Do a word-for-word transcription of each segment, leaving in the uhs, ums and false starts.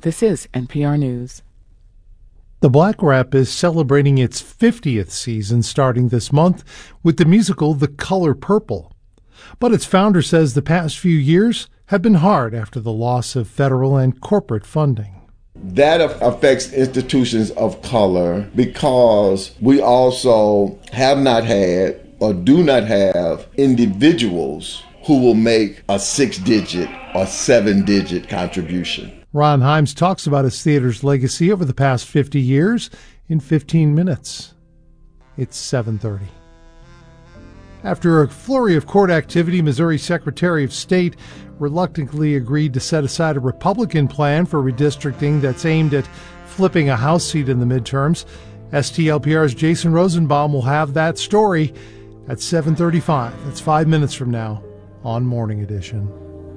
This is N P R News. The Black Rap is celebrating its fiftieth season starting this month with the musical The Color Purple. But its founder says the past few years have been hard after the loss of federal and corporate funding. That affects institutions of color because we also have not had or do not have individuals who will make a six-digit or seven-digit contribution. Ron Himes talks about his theater's legacy over the past fifty years in fifteen minutes. It's seven thirty. After a flurry of court activity, Missouri Secretary of State reluctantly agreed to set aside a Republican plan for redistricting that's aimed at flipping a House seat in the midterms. S T L P R's Jason Rosenbaum will have that story at seven thirty-five. That's five minutes from now on Morning Edition.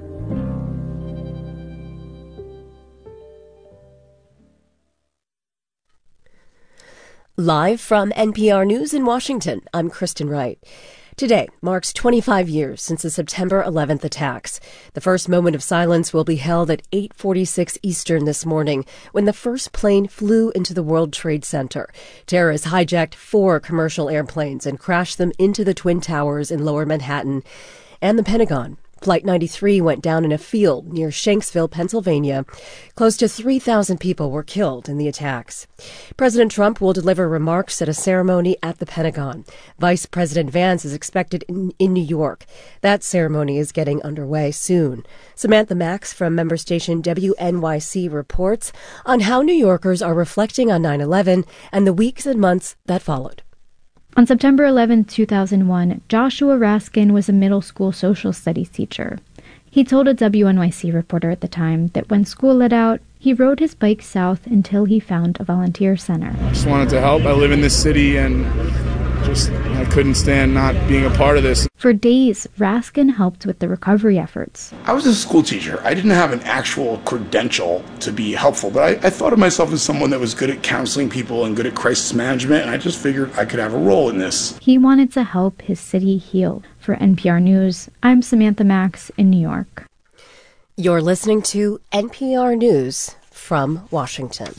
Live from N P R News in Washington, I'm Kristen Wright. Today marks twenty-five years since the September eleventh attacks. The first moment of silence will be held at eight forty-six Eastern this morning when the first plane flew into the World Trade Center. Terrorists hijacked four commercial airplanes and crashed them into the Twin Towers in Lower Manhattan and the Pentagon. Flight ninety-three went down in a field near Shanksville, Pennsylvania. Close to three thousand people were killed in the attacks. President Trump will deliver remarks at a ceremony at the Pentagon. Vice President Vance is expected in, in New York. That ceremony is getting underway soon. Samantha Max from member station W N Y C reports on how New Yorkers are reflecting on nine eleven and the weeks and months that followed. On September eleventh, two thousand one, Joshua Raskin was a middle school social studies teacher. He told a W N Y C reporter at the time that when school let out, he rode his bike south until he found a volunteer center. I just wanted to help. I live in this city and just I couldn't stand not being a part of this. For days, Raskin helped with the recovery efforts. I was a school teacher. I didn't have an actual credential to be helpful, but I, I thought of myself as someone that was good at counseling people and good at crisis management, and I just figured I could have a role in this. He wanted to help his city heal. For N P R News, I'm Samantha Max in New York. You're listening to N P R News from Washington.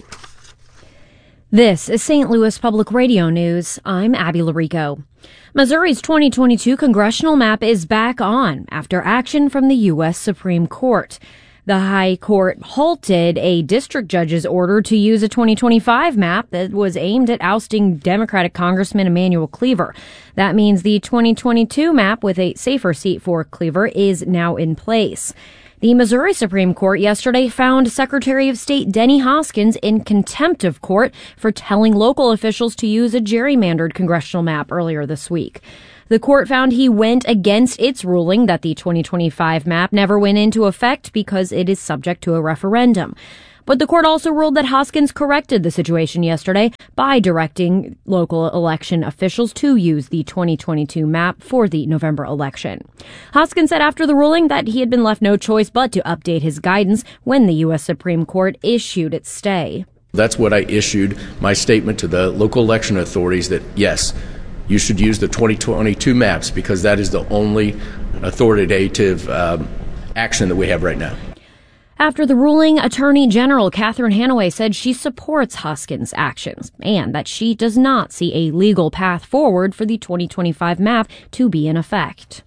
This is Saint Louis Public Radio News. I'm Abby Larico. Missouri's twenty twenty-two congressional map is back on after action from the U S Supreme Court. The High Court halted a district judge's order to use a twenty twenty-five map that was aimed at ousting Democratic Congressman Emanuel Cleaver. That means the twenty twenty-two map with a safer seat for Cleaver is now in place. The Missouri Supreme Court yesterday found Secretary of State Denny Hoskins in contempt of court for telling local officials to use a gerrymandered congressional map earlier this week. The court found he went against its ruling that the twenty twenty-five map never went into effect because it is subject to a referendum. But the court also ruled that Hoskins corrected the situation yesterday by directing local election officials to use the twenty twenty-two map for the November election. Hoskins said after the ruling that he had been left no choice but to update his guidance when the U S Supreme Court issued its stay. That's what I issued my statement to the local election authorities that, yes, you should use the twenty twenty-two maps because that is the only authoritative um, action that we have right now. After the ruling, Attorney General Catherine Hanaway said she supports Hoskins' actions and that she does not see a legal path forward for the twenty twenty-five map to be in effect.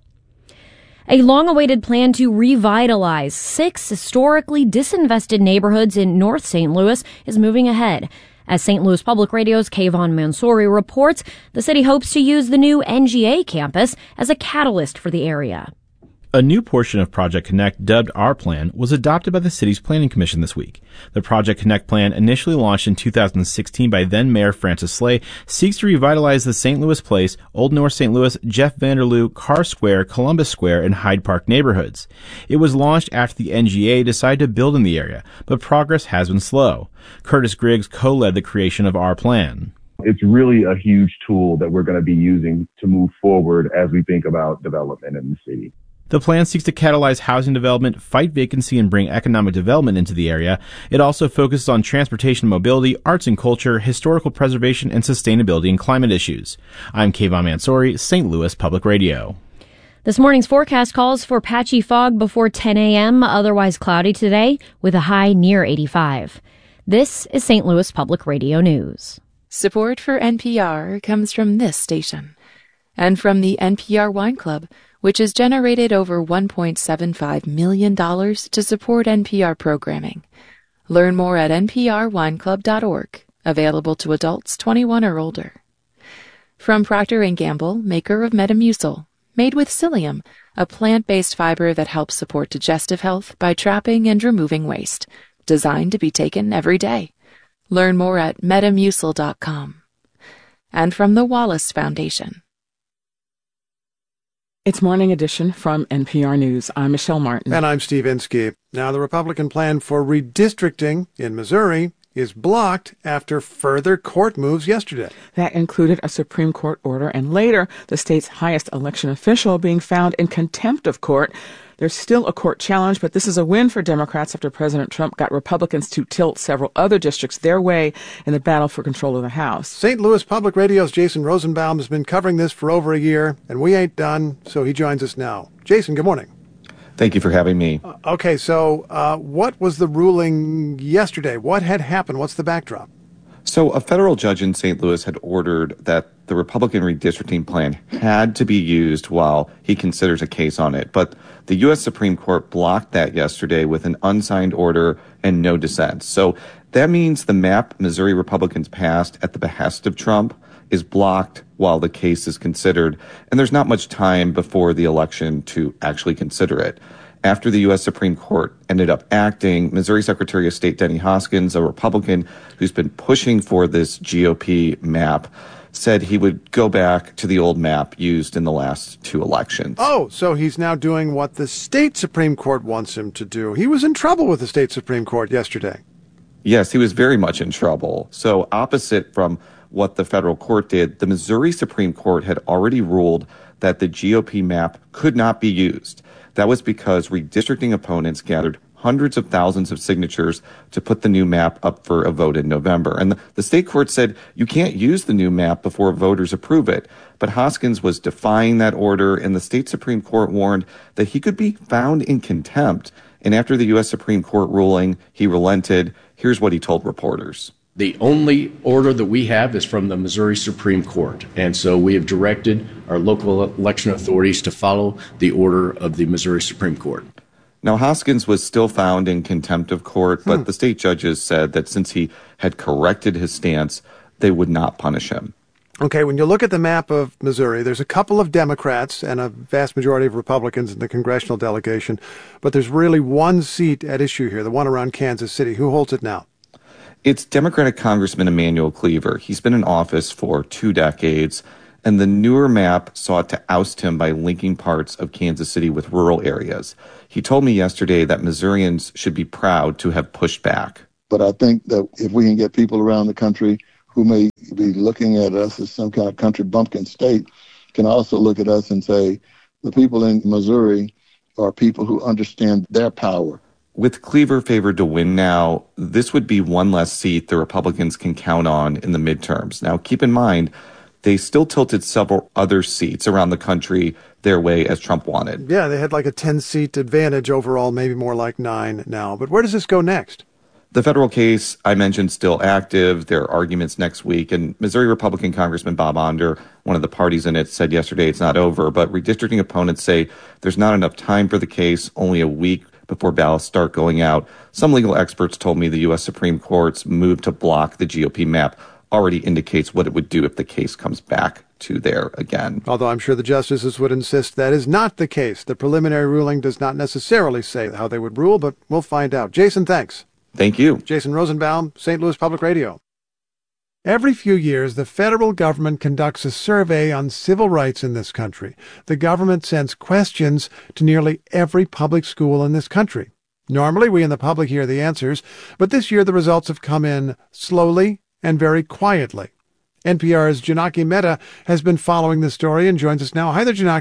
A long-awaited plan to revitalize six historically disinvested neighborhoods in North Saint Louis is moving ahead. As Saint Louis Public Radio's Kayvon Mansouri reports, the city hopes to use the new N G A campus as a catalyst for the area. A new portion of Project Connect, dubbed Our Plan, was adopted by the city's planning commission this week. The Project Connect plan, initially launched in two thousand sixteen by then-Mayor Francis Slay, seeks to revitalize the Saint Louis Place, Old North Saint Louis, Jeff Vanderloo, Carr Square, Columbus Square, and Hyde Park neighborhoods. It was launched after the N G A decided to build in the area, but progress has been slow. Curtis Griggs co-led the creation of Our Plan. It's really a huge tool that we're going to be using to move forward as we think about development in the city. The plan seeks to catalyze housing development, fight vacancy, and bring economic development into the area. It also focuses on transportation and mobility, arts and culture, historical preservation, and sustainability and climate issues. I'm Kayvon Mansouri, Saint Louis Public Radio. This morning's forecast calls for patchy fog before ten a.m., otherwise cloudy today, with a high near eighty-five. This is Saint Louis Public Radio News. Support for N P R comes from this station and from the N P R Wine Club, which has generated over one point seven five million dollars to support N P R programming. Learn more at n p r wine club dot org, available to adults twenty-one or older. From Procter and Gamble, maker of Metamucil, made with psyllium, a plant-based fiber that helps support digestive health by trapping and removing waste, designed to be taken every day. Learn more at metamucil dot com. And from the Wallace Foundation. It's Morning Edition from N P R News. I'm Michelle Martin. And I'm Steve Inskeep. Now, the Republican plan for redistricting in Missouri is blocked after further court moves yesterday. That included a Supreme Court order and later the state's highest election official being found in contempt of court. There's still a court challenge, but this is a win for Democrats after President Trump got Republicans to tilt several other districts their way in the battle for control of the House. Saint Louis Public Radio's Jason Rosenbaum has been covering this for over a year, and we ain't done, so he joins us now. Jason, good morning. Thank you for having me. Uh, okay, so uh, what was the ruling yesterday? What had happened? What's the backdrop? So a federal judge in Saint Louis had ordered that the Republican redistricting plan had to be used while he considers a case on it. But the U S Supreme Court blocked that yesterday with an unsigned order and no dissent. So that means the map Missouri Republicans passed at the behest of Trump is blocked while the case is considered, and there's not much time before the election to actually consider it. After the U S Supreme Court ended up acting, Missouri Secretary of State Denny Hoskins, a Republican who's been pushing for this G O P map, said he would go back to the old map used in the last two elections. Oh, so he's now doing what the state Supreme Court wants him to do. He was in trouble with the state Supreme Court yesterday. Yes, he was very much in trouble. So opposite from what the federal court did, the Missouri Supreme Court had already ruled that the G O P map could not be used. That was because redistricting opponents gathered hundreds of thousands of signatures to put the new map up for a vote in November. And the, the state court said you can't use the new map before voters approve it. But Hoskins was defying that order, and the state Supreme Court warned that he could be found in contempt. And after the U S Supreme Court ruling, he relented. Here's what he told reporters. The only order that we have is from the Missouri Supreme Court, and so we have directed our local election authorities to follow the order of the Missouri Supreme Court. Now, Hoskins was still found in contempt of court, but hmm. the state judges said that since he had corrected his stance, they would not punish him. Okay, when you look at the map of Missouri, there's a couple of Democrats and a vast majority of Republicans in the congressional delegation, but there's really one seat at issue here, the one around Kansas City. Who holds it now? It's Democratic Congressman Emanuel Cleaver. He's been in office for two decades, and the newer map sought to oust him by linking parts of Kansas City with rural areas. He told me yesterday that Missourians should be proud to have pushed back. But I think that if we can get people around the country who may be looking at us as some kind of country bumpkin state can also look at us and say, the people in Missouri are people who understand their power. With Cleaver favored to win now, this would be one less seat the Republicans can count on in the midterms. Now, keep in mind, they still tilted several other seats around the country their way as Trump wanted. Yeah, they had like a ten-seat advantage overall, maybe more like nine now. But where does this go next? The federal case I mentioned still active. There are arguments next week. And Missouri Republican Congressman Bob Onder, one of the parties in it, said yesterday it's not over. But redistricting opponents say there's not enough time for the case, only a week before ballots start going out. Some legal experts told me the U S Supreme Court's move to block the G O P map already indicates what it would do if the case comes back to there again. Although I'm sure the justices would insist that is not the case. The preliminary ruling does not necessarily say how they would rule, but we'll find out. Jason, thanks. Thank you. Jason Rosenbaum, Saint Louis Public Radio. Every few years, the federal government conducts a survey on civil rights in this country. The government sends questions to nearly every public school in this country. Normally, we in the public hear the answers, but this year the results have come in slowly and very quietly. N P R's Janaki Mehta has been following this story and joins us now. Hi there, Janaki.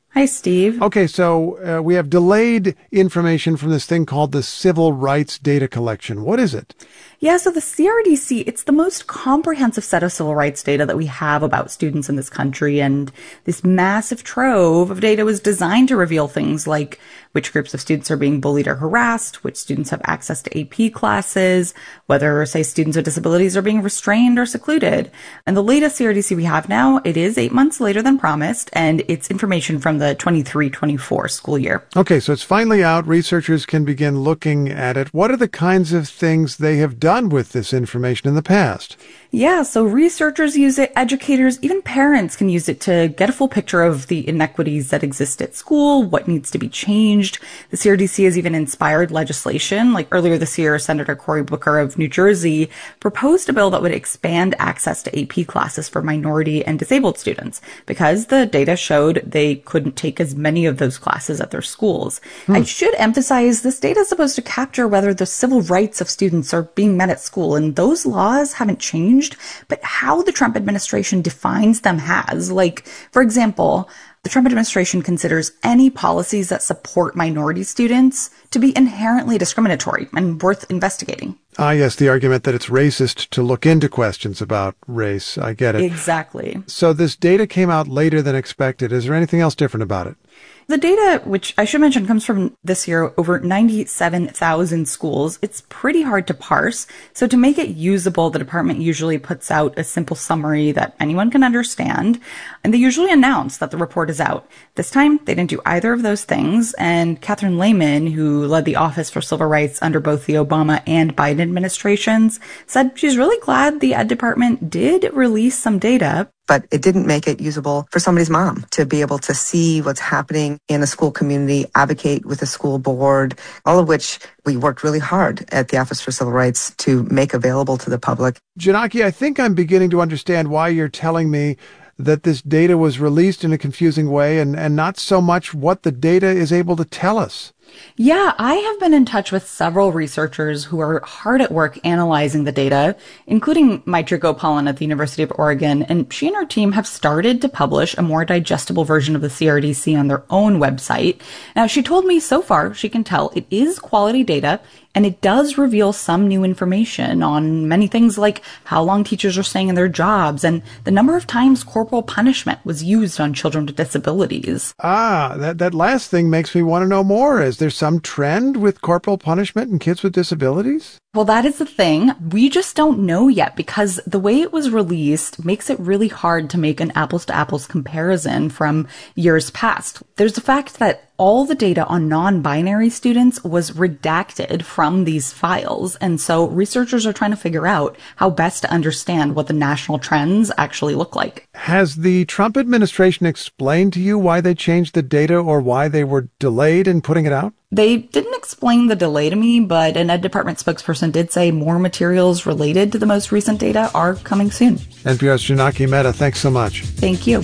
Hi, Steve. Okay, so uh, we have delayed information from this thing called the Civil Rights Data Collection. What is it? Yeah, so the C R D C, it's the most comprehensive set of civil rights data that we have about students in this country. And this massive trove of data was designed to reveal things like which groups of students are being bullied or harassed, which students have access to A P classes, whether, say, students with disabilities are being restrained or secluded. And the latest C R D C we have now, it is eight months later than promised, and it's information from the twenty-three twenty-four school year. Okay, so it's finally out. Researchers can begin looking at it. What are the kinds of things they have done with this information in the past? Yeah, so researchers use it, educators, even parents can use it to get a full picture of the inequities that exist at school, what needs to be changed. The C R D C has even inspired legislation. Like earlier this year, Senator Cory Booker of New Jersey proposed a bill that would expand access to A P classes for minority and disabled students because the data showed they couldn't take as many of those classes at their schools. Hmm. I should emphasize this data is supposed to capture whether the civil rights of students are being met at school, and those laws haven't changed. But how the Trump administration defines them has. Like, for example, the Trump administration considers any policies that support minority students to be inherently discriminatory and worth investigating. Ah, yes, the argument that it's racist to look into questions about race. I get it. Exactly. So this data came out later than expected. Is there anything else different about it? The data, which I should mention comes from this year, over ninety-seven thousand schools. It's pretty hard to parse. So to make it usable, the department usually puts out a simple summary that anyone can understand. And they usually announce that the report is out. This time, they didn't do either of those things. And Catherine Lehman, who led the Office for Civil Rights under both the Obama and Biden administrations, said she's really glad the Ed Department did release some data. But it didn't make it usable for somebody's mom to be able to see what's happening in a school community, advocate with a school board, all of which we worked really hard at the Office for Civil Rights to make available to the public. Janaki, I think I'm beginning to understand why you're telling me that this data was released in a confusing way and, and not so much what the data is able to tell us. Yeah, I have been in touch with several researchers who are hard at work analyzing the data, including Maitri Gopalan at the University of Oregon, and she and her team have started to publish a more digestible version of the C R D C on their own website. Now, she told me so far she can tell it is quality data, and it does reveal some new information on many things like how long teachers are staying in their jobs and the number of times corporal punishment was used on children with disabilities. Ah, that, that last thing makes me want to know more. Is there some trend with corporal punishment in kids with disabilities? Well, that is the thing. We just don't know yet because the way it was released makes it really hard to make an apples-to-apples comparison from years past. There's the fact that all the data on non-binary students was redacted from these files, and so researchers are trying to figure out how best to understand what the national trends actually look like. Has the Trump administration explained to you why they changed the data or why they were delayed in putting it out? They didn't explain the delay to me, but an Ed Department spokesperson did say more materials related to the most recent data are coming soon. N P R's Janaki Mehta, thanks so much. Thank you.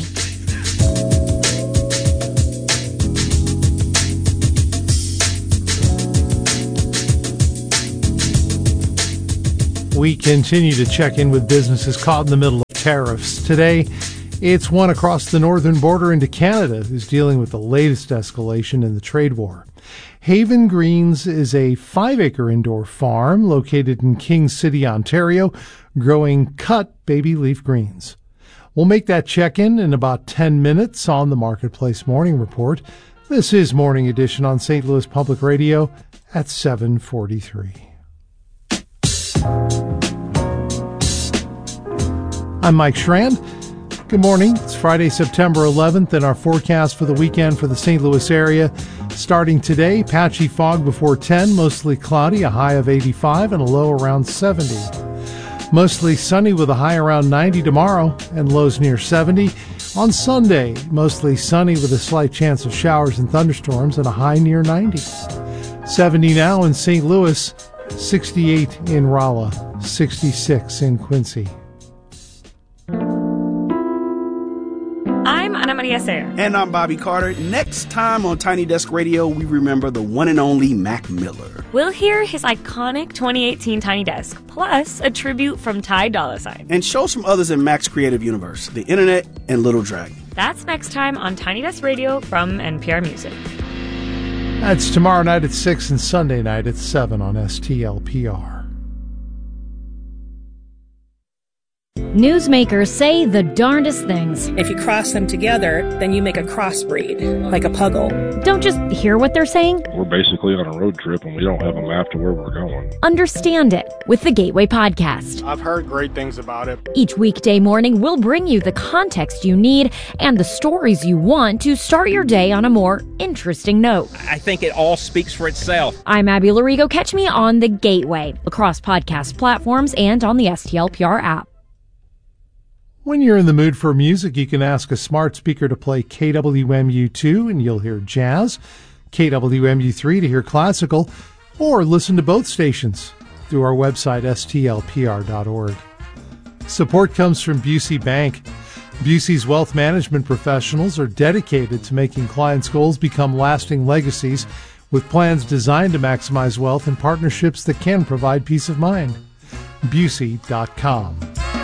We continue to check in with businesses caught in the middle of tariffs. Today, it's one across the northern border into Canada who's dealing with the latest escalation in the trade war. Haven Greens is a five-acre indoor farm located in King City, Ontario, growing cut baby leaf greens. We'll make that check-in in about ten minutes on the Marketplace Morning Report. This is Morning Edition on Saint Louis Public Radio at seven forty-three. I'm Mike Schrand. Good morning. It's Friday, September eleventh, and our forecast for the weekend for the Saint Louis area. Starting today, patchy fog before ten, mostly cloudy, a high of eighty-five and a low around seventy. Mostly sunny with a high around ninety tomorrow and lows near seventy. On Sunday, mostly sunny with a slight chance of showers and thunderstorms and a high near ninety. seventy now in Saint Louis, sixty-eight in Rolla, sixty-six in Quincy. I'm Ana Maria Sayer. And I'm Bobby Carter. Next time on Tiny Desk Radio, we remember the one and only Mac Miller. We'll hear his iconic twenty eighteen Tiny Desk, plus a tribute from Ty Dolla Sign. And shows from others in Mac's creative universe, the internet and Little Dragon. That's next time on Tiny Desk Radio from N P R Music. That's tomorrow night at six and Sunday night at seven on S T L P R. Newsmakers say the darndest things. If you cross them together, then you make a crossbreed, like a puggle. Don't just hear what they're saying. We're basically on a road trip and we don't have a map to where we're going. Understand it with the Gateway Podcast. I've heard great things about it. Each weekday morning, we'll bring you the context you need and the stories you want to start your day on a more interesting note. I think it all speaks for itself. I'm Abby Larigo. Catch me on the Gateway, across podcast platforms and on the S T L P R app. When you're in the mood for music, you can ask a smart speaker to play K W M U two and you'll hear jazz, K W M U three to hear classical, or listen to both stations through our website, S T L P R dot org. Support comes from Busey Bank. Busey's wealth management professionals are dedicated to making clients' goals become lasting legacies with plans designed to maximize wealth and partnerships that can provide peace of mind. Busey dot com.